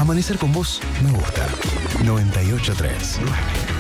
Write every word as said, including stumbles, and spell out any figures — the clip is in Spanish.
Amanecer con vos me gusta. noventa y ocho punto tres.